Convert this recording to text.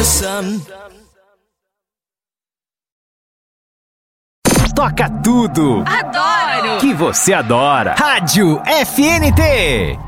Toca tudo. Adoro. Que você adora. Rádio FNT.